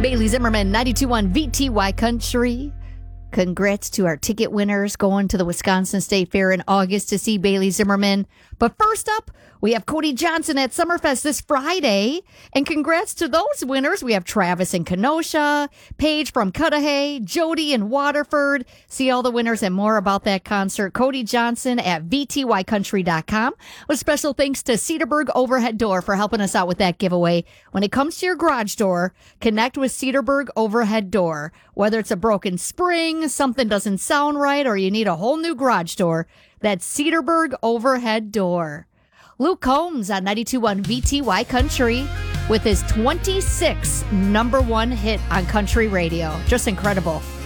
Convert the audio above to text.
Bailey Zimmerman, 92.1 VTY Country. Congrats to our ticket winners going to the Wisconsin State Fair in August to see Bailey Zimmerman. But first up, we have Cody Johnson at Summerfest this Friday. And congrats to those winners. We have Travis in Kenosha, Paige from Cudahy, Jody in Waterford. See all the winners and more about that concert. Cody Johnson at VTYcountry.com. With special thanks to Cedarburg Overhead Door for helping us out with that giveaway. When it comes to your garage door, connect with Cedarburg Overhead Door. Whether it's a broken spring, something doesn't sound right, or you need a whole new garage door, that's Cedarburg Overhead Door. Luke Combs on 92.1 VTY Country with his 26th number one hit on country radio. Just incredible.